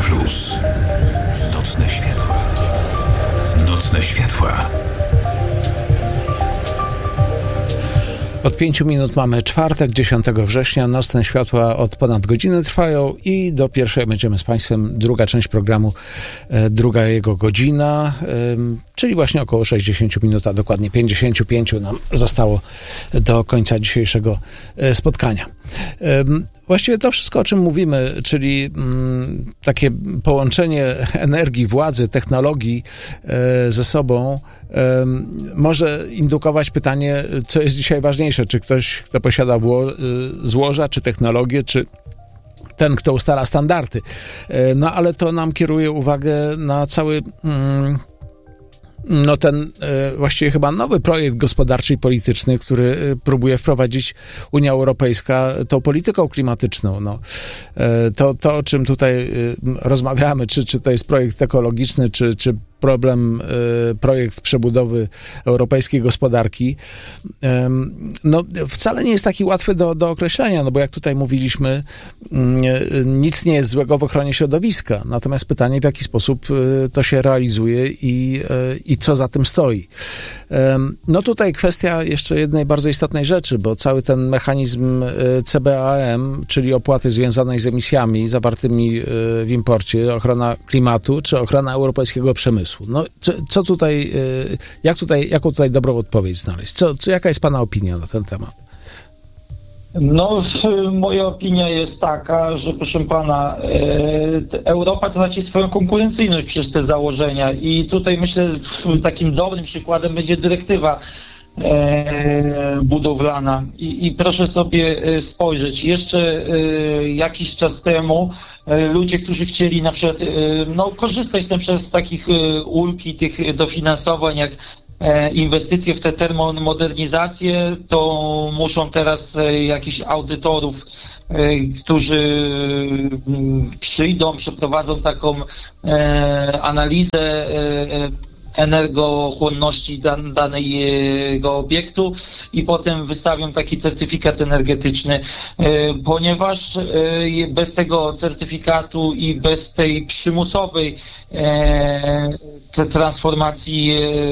Plus. Nocne światła. Nocne światła. Od 5 minut mamy czwartek, 10 września. Nocne światła od ponad godziny trwają i do pierwszej będziemy z Państwem. Druga część programu, druga jego godzina, czyli właśnie około 60 minut, a dokładnie 55 nam zostało do końca dzisiejszego spotkania. Właściwie to wszystko, o czym mówimy, czyli takie połączenie energii, władzy, technologii ze sobą może indukować pytanie, co jest dzisiaj ważniejsze, czy ktoś, kto posiada złoża, czy technologię, czy ten, kto ustala standardy. No ale to nam kieruje uwagę na cały ten właściwie chyba nowy projekt gospodarczy i polityczny, który próbuje wprowadzić Unia Europejska tą polityką klimatyczną. To o czym tutaj rozmawiamy, czy to jest projekt ekologiczny, czy projekt przebudowy europejskiej gospodarki, wcale nie jest taki łatwy do określenia, bo jak tutaj mówiliśmy, nic nie jest złego w ochronie środowiska. Natomiast pytanie, w jaki sposób to się realizuje i co za tym stoi. Tutaj kwestia jeszcze jednej bardzo istotnej rzeczy, bo cały ten mechanizm CBAM, czyli opłaty związanej z emisjami zawartymi w imporcie, ochrona klimatu, czy ochrona europejskiego przemysłu. Co tutaj, jaką tutaj dobrą odpowiedź znaleźć? Jaka jest Pana opinia na ten temat? Moja opinia jest taka, że proszę pana, Europa traci swoją konkurencyjność przez te założenia i tutaj myślę, takim dobrym przykładem będzie dyrektywa budowlana i proszę sobie spojrzeć, jeszcze jakiś czas temu ludzie, którzy chcieli na przykład korzystać na przykład z takich ulg i tych dofinansowań jak inwestycje w te termomodernizacje, to muszą teraz jakichś audytorów, którzy przyjdą, przeprowadzą taką analizę energochłonności danego obiektu i potem wystawią taki certyfikat energetyczny, ponieważ bez tego certyfikatu i bez tej przymusowej transformacji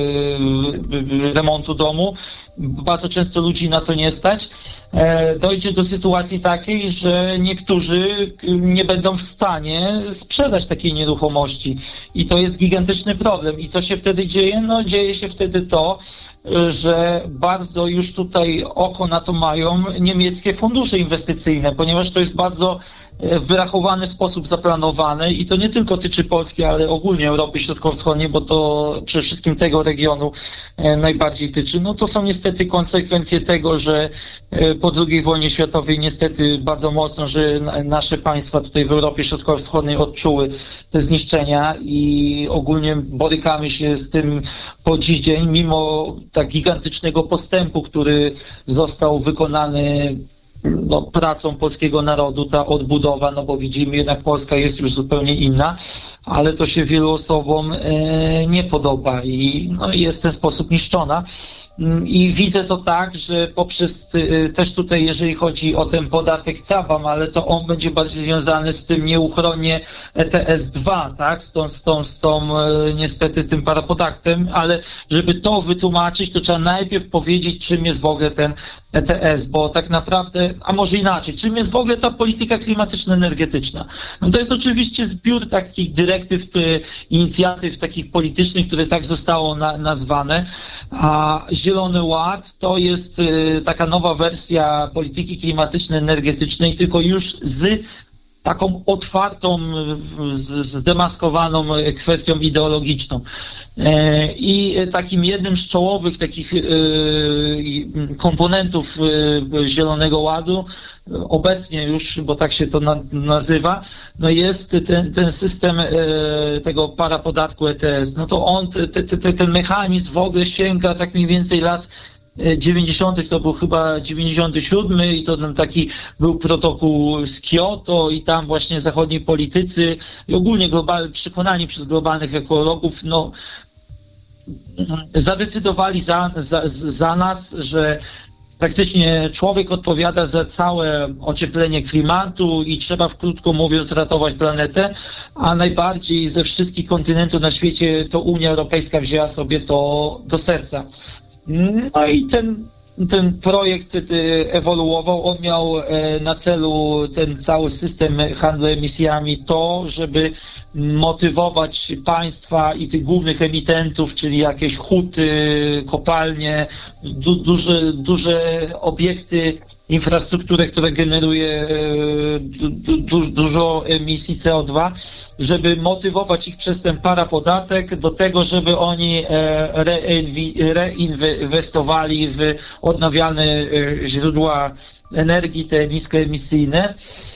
remontu domu, bardzo często ludzi na to nie stać, dojdzie do sytuacji takiej, że niektórzy nie będą w stanie sprzedać takiej nieruchomości i to jest gigantyczny problem. I co się wtedy dzieje? Dzieje się wtedy to, że bardzo już tutaj oko na to mają niemieckie fundusze inwestycyjne, ponieważ to jest bardzo w wyrachowany sposób zaplanowane i to nie tylko tyczy Polski, ale ogólnie Europy Środkowo-Wschodniej, bo to przede wszystkim tego regionu najbardziej tyczy. To są niestety konsekwencje tego, że po II wojnie światowej niestety bardzo mocno, że nasze państwa tutaj w Europie Środkowo-Wschodniej odczuły te zniszczenia i ogólnie borykamy się z tym po dziś dzień, mimo tak gigantycznego postępu, który został wykonany pracą polskiego narodu, ta odbudowa, bo widzimy jednak Polska jest już zupełnie inna, ale to się wielu osobom nie podoba i jest w ten sposób niszczona. I widzę to tak, że poprzez też tutaj, jeżeli chodzi o ten podatek CBAM, ale to on będzie bardziej związany z tym nieuchronnie ETS-2, tak? Z tą niestety tym parapodatkiem, ale żeby to wytłumaczyć, to trzeba najpierw powiedzieć, czym jest w ogóle ten ETS, bo tak naprawdę, a może inaczej, czym jest w ogóle ta polityka klimatyczno-energetyczna. To jest oczywiście zbiór takich dyrektyw, inicjatyw takich politycznych, które tak zostało nazwane, a Zielony Ład to jest taka nowa wersja polityki klimatyczno-energetycznej, tylko już z taką otwartą, zdemaskowaną kwestią ideologiczną. I takim jednym z czołowych takich komponentów Zielonego Ładu obecnie już, bo tak się to nazywa, jest ten system tego parapodatku ETS. To on, ten mechanizm w ogóle sięga tak mniej więcej lat 90. to był chyba 97 i to taki był protokół z Kioto i tam właśnie zachodni politycy i ogólnie przekonani przez globalnych ekologów zadecydowali za nas, że praktycznie człowiek odpowiada za całe ocieplenie klimatu i trzeba, krótko mówiąc, ratować planetę, a najbardziej ze wszystkich kontynentów na świecie to Unia Europejska wzięła sobie to do serca. No i ten projekt ewoluował, on miał na celu ten cały system handlu emisjami to, żeby motywować państwa i tych głównych emitentów, czyli jakieś huty, kopalnie, duże obiekty, infrastrukturę, która generuje dużo emisji CO2, żeby motywować ich przez ten parapodatek do tego, żeby oni reinwestowali w odnawialne źródła energii, te niskoemisyjne.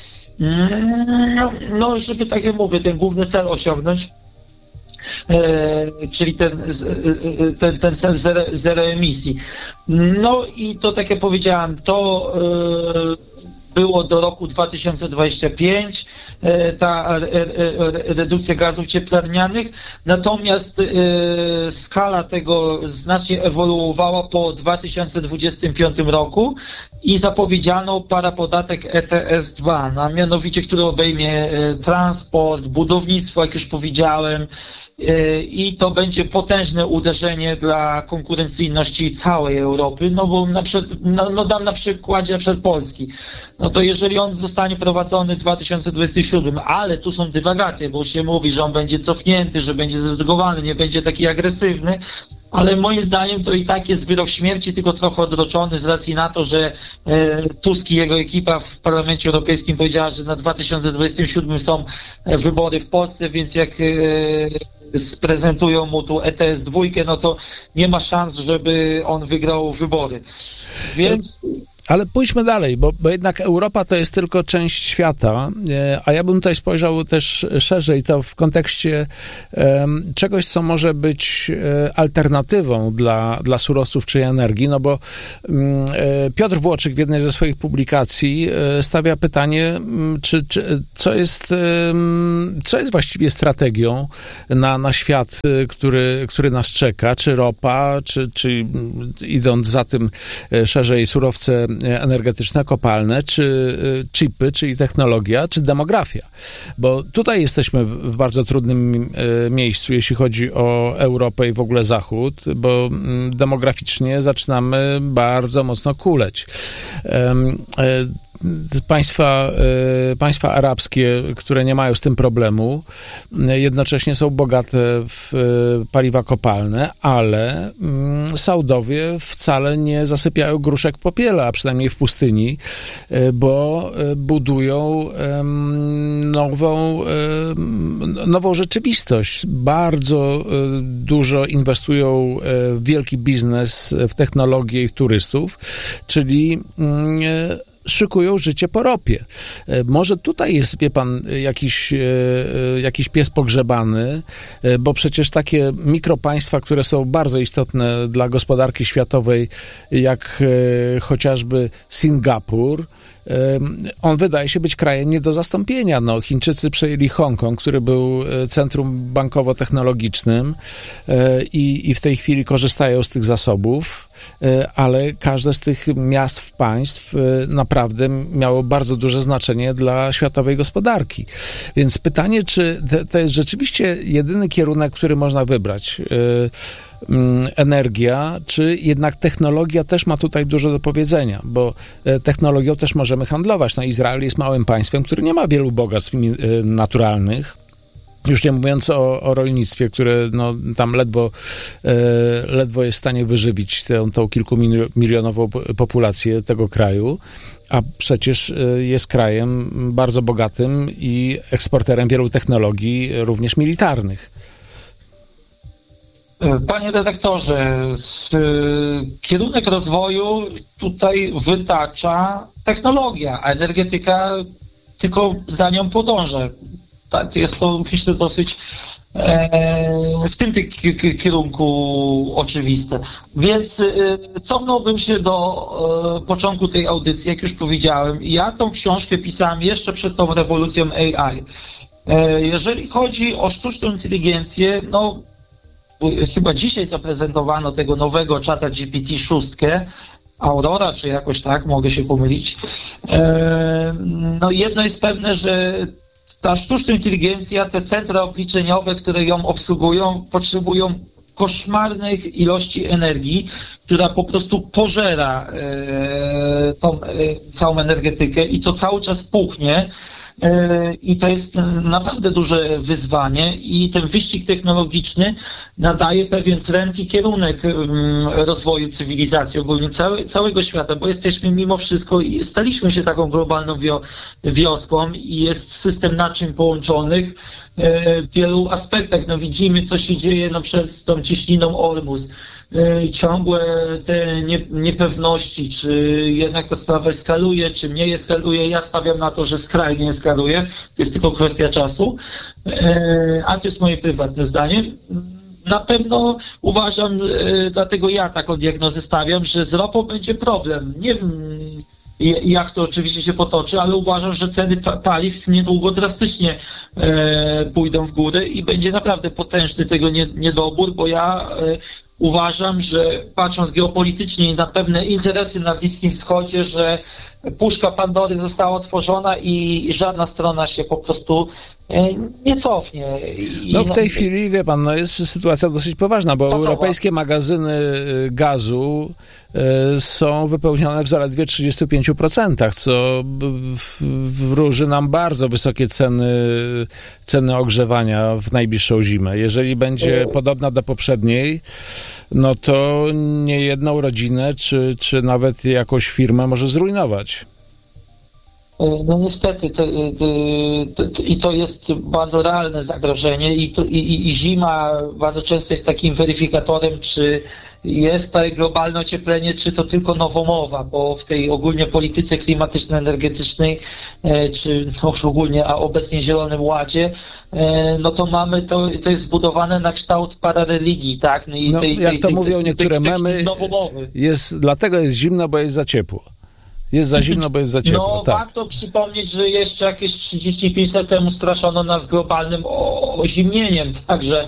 No, żeby, tak jak mówię, ten główny cel osiągnąć, czyli ten cel zero emisji. No i to, tak jak powiedziałem, to było do roku 2025 ta redukcja gazów cieplarnianych, natomiast skala tego znacznie ewoluowała po 2025 roku i zapowiedziano parapodatek ETS2, a mianowicie, który obejmie transport, budownictwo, jak już powiedziałem, i to będzie potężne uderzenie dla konkurencyjności całej Europy, no bo dam na przykładzie Polski. No to jeżeli on zostanie prowadzony w 2027, ale tu są dywagacje, bo się mówi, że on będzie cofnięty, że będzie zredukowany, nie będzie taki agresywny, ale moim zdaniem to i tak jest wyrok śmierci, tylko trochę odroczony z racji na to, że Tusk i jego ekipa w Parlamencie Europejskim powiedziała, że na 2027 są wybory w Polsce, więc jak sprezentują mu tu ETS2, no to nie ma szans, żeby on wygrał wybory. Więc... Ale pójdźmy dalej, bo jednak Europa to jest tylko część świata, a ja bym tutaj spojrzał też szerzej, to w kontekście czegoś, co może być alternatywą dla surowców czy energii, no bo Piotr Włoczyk w jednej ze swoich publikacji stawia pytanie, co jest właściwie strategią na świat, który nas czeka, czy ropa, czy idąc za tym szerzej surowce energetyczne, kopalne, czy chipy, czyli technologia, czy demografia. Bo tutaj jesteśmy w bardzo trudnym miejscu, jeśli chodzi o Europę i w ogóle Zachód, bo demograficznie zaczynamy bardzo mocno kuleć. Państwa arabskie, które nie mają z tym problemu, jednocześnie są bogate w paliwa kopalne, ale Saudowie wcale nie zasypiają gruszek popiela, a przynajmniej w pustyni, bo budują nową rzeczywistość. Bardzo dużo inwestują w wielki biznes, w technologię i w turystów, czyli szykują życie po ropie. Może tutaj jest, wie pan, jakiś pies pogrzebany, bo przecież takie mikropaństwa, które są bardzo istotne dla gospodarki światowej, jak chociażby Singapur, on wydaje się być krajem nie do zastąpienia. No, Chińczycy przejęli Hongkong, który był centrum bankowo-technologicznym i w tej chwili korzystają z tych zasobów, ale każde z tych miast, państw naprawdę miało bardzo duże znaczenie dla światowej gospodarki. Więc pytanie, czy to jest rzeczywiście jedyny kierunek, który można wybrać? Energia, czy jednak technologia też ma tutaj dużo do powiedzenia, bo technologią też możemy handlować. No, Izrael jest małym państwem, który nie ma wielu bogactw naturalnych, już nie mówiąc o rolnictwie, które no, tam ledwo jest w stanie wyżywić tą kilkumilionową populację tego kraju, a przecież jest krajem bardzo bogatym i eksporterem wielu technologii, również militarnych. Panie redaktorze, kierunek rozwoju tutaj wytacza technologia, a energetyka tylko za nią podąża. Tak, jest to, myślę, dosyć w tym kierunku oczywiste. Więc cofnąłbym się do początku tej audycji, jak już powiedziałem. Ja tą książkę pisałem jeszcze przed tą rewolucją AI. Jeżeli chodzi o sztuczną inteligencję, no chyba dzisiaj zaprezentowano tego nowego czata GPT-6 Aurora, czy jakoś tak, mogę się pomylić. No jedno jest pewne, że ta sztuczna inteligencja, te centra obliczeniowe, które ją obsługują, potrzebują koszmarnych ilości energii, która po prostu pożera tą całą energetykę i to cały czas puchnie. I to jest naprawdę duże wyzwanie i ten wyścig technologiczny nadaje pewien trend i kierunek rozwoju cywilizacji ogólnie całego świata, bo jesteśmy mimo wszystko i staliśmy się taką globalną wioską i jest system naczyń połączonych w wielu aspektach. No widzimy, co się dzieje przez tą cieśniną Ormus. Ciągłe te niepewności, czy jednak ta sprawa eskaluje, czy nie eskaluje. Ja stawiam na to, że skrajnie eskaluje. To jest tylko kwestia czasu. A to jest moje prywatne zdanie. Na pewno uważam, dlatego ja taką diagnozę stawiam, że z ropą będzie problem. Nie wiem, jak to oczywiście się potoczy, ale uważam, że ceny paliw niedługo drastycznie pójdą w górę i będzie naprawdę potężny tego niedobór, bo ja uważam, że patrząc geopolitycznie na pewne interesy na Bliskim Wschodzie, że puszka Pandory została otworzona i żadna strona się po prostu nie cofnie. No w tej chwili, wie pan, jest sytuacja dosyć poważna, bo europejskie magazyny gazu są wypełnione w zaledwie 35%, co wróży nam bardzo wysokie ceny ogrzewania w najbliższą zimę. Jeżeli będzie podobna do poprzedniej, no to niejedną rodzinę, czy nawet jakąś firmę może zrujnować. No niestety i to jest bardzo realne zagrożenie i zima bardzo często jest takim weryfikatorem, czy jest to globalne ocieplenie, czy to tylko nowomowa, bo w tej ogólnie polityce klimatyczno-energetycznej, czy no już ogólnie, a obecnie Zielonym Ładzie, no to mamy, to jest zbudowane na kształt parareligii, tak? No i jak to mówią niektóre memy, dlatego jest zimno, bo jest za ciepło. Jest za zimno, bo jest za ciepło. No, tak. Warto przypomnieć, że jeszcze jakieś 35 lat temu straszono nas globalnym ozimnieniem, także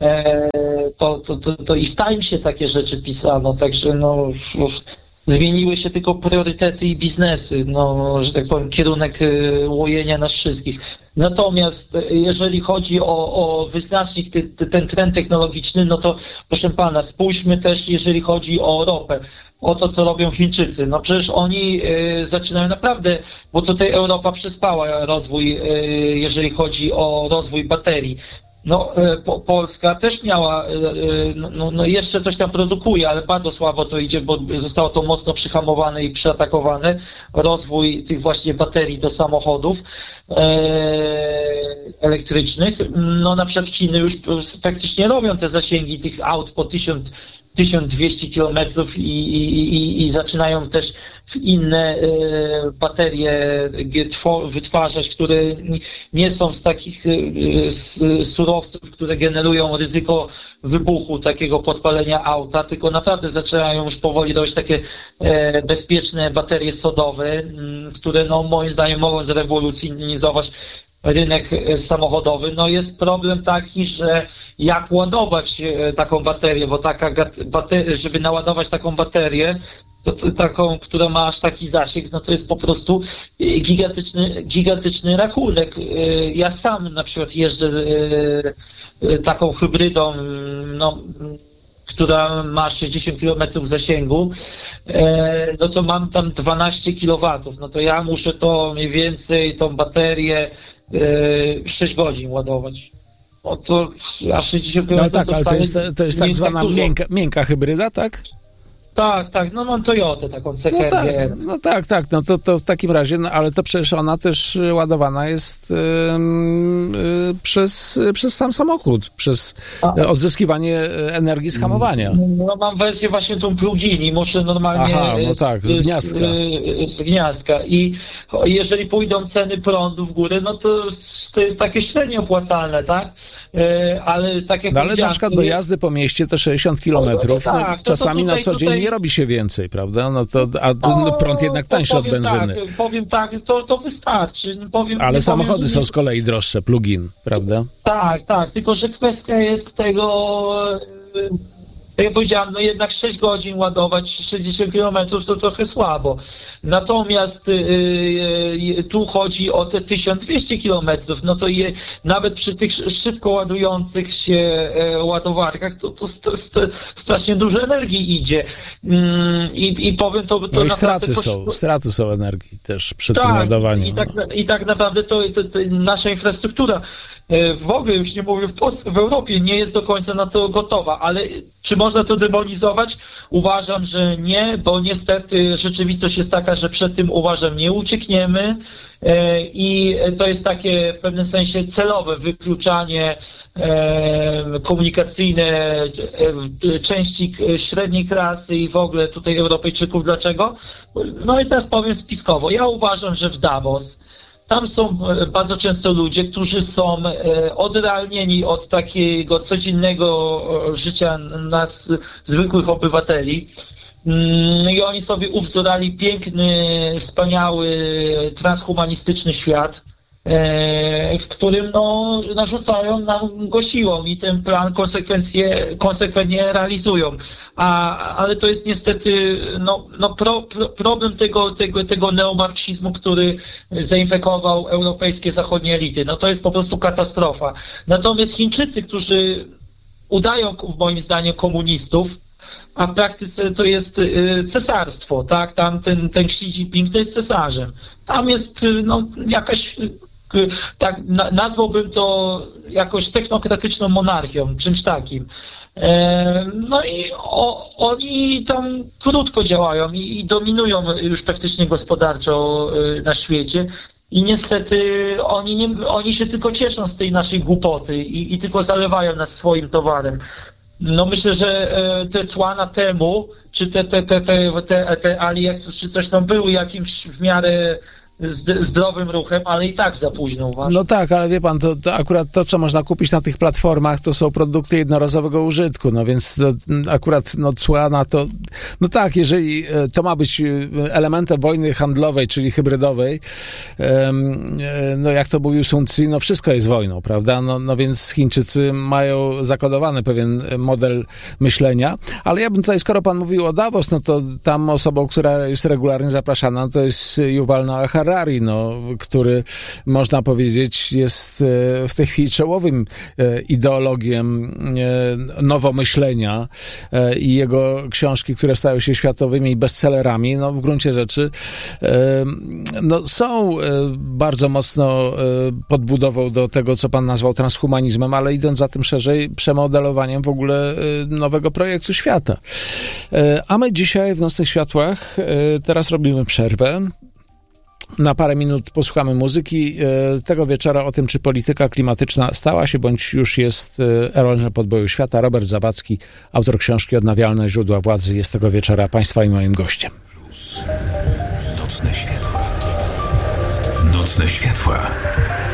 to i w Timesie takie rzeczy pisano, także no zmieniły się tylko priorytety i biznesy, no, że tak powiem, kierunek łojenia nas wszystkich. Natomiast jeżeli chodzi o wyznacznik, ten trend technologiczny, no to proszę pana, spójrzmy też, jeżeli chodzi o ropę, o to, co robią Chińczycy. No przecież oni zaczynają naprawdę, bo tutaj Europa przespała rozwój, jeżeli chodzi o rozwój baterii. No, Polska też miała, no jeszcze coś tam produkuje, ale bardzo słabo to idzie, bo zostało to mocno przyhamowane i przeatakowane. Rozwój tych właśnie baterii do samochodów elektrycznych. No na przykład Chiny już praktycznie robią te zasięgi tych aut po 1200 kilometrów i zaczynają też inne baterie wytwarzać, które nie są z takich surowców, które generują ryzyko wybuchu, takiego podpalenia auta, tylko naprawdę zaczynają już powoli robić takie bezpieczne baterie sodowe, które no moim zdaniem mogą zrewolucjonizować rynek samochodowy. No jest problem taki, że jak ładować taką baterię, bo żeby naładować taką baterię, to taką, która ma aż taki zasięg, no to jest po prostu gigantyczny rachunek. Ja sam na przykład jeżdżę taką hybrydą, no, która ma 60 km zasięgu, no to mam tam 12 kW, no to ja muszę to mniej więcej, tą baterię 6 godzin ładować. No to aż 60 km no tak, ale to jest tak zwana miękka hybryda, tak? Tak, no mam Toyotę, taką CHR. No tak, no to w takim razie, no ale to przecież ona też ładowana jest przez sam samochód, przez odzyskiwanie energii z hamowania. No mam wersję właśnie tą plug-in i muszę normalnie z gniazdka. I jeżeli pójdą ceny prądu w górę, no to jest takie średnio opłacalne, tak? Ale tak jak ale na przykład do jazdy po mieście to 60 kilometrów, czasami na co dzień nie robi się więcej, prawda? No to, prąd jednak tańszy od benzyny. Powiem tak, to wystarczy. Ale samochody są z kolei droższe, plug-in, prawda? Tak, tylko że kwestia jest tego, tak jak powiedziałem, no jednak 6 godzin ładować 60 km to trochę słabo. Natomiast tu chodzi o te 1200 km, no to nawet przy tych szybko ładujących się ładowarkach to strasznie dużo energii idzie. I powiem to no i straty są energii też przy tym ładowaniu. I tak naprawdę to nasza infrastruktura, w ogóle już nie mówię w Europie, nie jest do końca na to gotowa, ale czy można to demonizować? Uważam, że nie, bo niestety rzeczywistość jest taka, że przed tym uważam nie uciekniemy i to jest takie w pewnym sensie celowe wykluczanie komunikacyjne części średniej klasy i w ogóle tutaj Europejczyków. Dlaczego? No i teraz powiem spiskowo. Ja uważam, że w Davos tam są bardzo często ludzie, którzy są odrealnieni od takiego codziennego życia nas, zwykłych obywateli. I oni sobie ubzdurali piękny, wspaniały, transhumanistyczny świat, w którym narzucają nam go siłą i ten plan konsekwentnie realizują. Ale to jest niestety problem tego neomarksizmu, który zainfekował europejskie zachodnie elity. No to jest po prostu katastrofa. Natomiast Chińczycy, którzy udają moim zdaniem komunistów, a w praktyce to jest cesarstwo, tak? Tam ten Xi Jinping to jest cesarzem. Tam jest jakaś, tak nazwałbym to jakoś technokratyczną monarchią, czymś takim. No i oni tam krótko działają i dominują już praktycznie gospodarczo na świecie. I niestety oni się tylko cieszą z tej naszej głupoty i tylko zalewają nas swoim towarem. No myślę, że te cła na temu, czy te AliExpress, czy coś tam były jakimś w miarę zdrowym ruchem, ale i tak za późno uważam. No tak, ale wie pan, to akurat to, co można kupić na tych platformach, to są produkty jednorazowego użytku, no więc to akurat cła na to, no tak, jeżeli to ma być elementem wojny handlowej, czyli hybrydowej, no jak to mówił Sun Tzu, no wszystko jest wojną, prawda? No więc Chińczycy mają zakodowany pewien model myślenia, ale ja bym tutaj, skoro pan mówił o Davos, no to tam osobą, która jest regularnie zapraszana, to jest Yuval Noah Harari, który można powiedzieć jest w tej chwili czołowym ideologiem nowomyślenia i jego książki, które stają się światowymi bestsellerami, no w gruncie rzeczy są bardzo mocno podbudową do tego, co pan nazwał transhumanizmem, ale idąc za tym szerzej, przemodelowaniem w ogóle nowego projektu świata. A my dzisiaj w Nocnych Światłach teraz robimy przerwę. Na parę minut posłuchamy muzyki tego wieczora o tym, czy polityka klimatyczna stała się, bądź już jest orężem podboju świata. Robert Zawadzki, autor książki Odnawialne źródła władzy, jest tego wieczora państwa i moim gościem. Nocne światła. Nocne światła.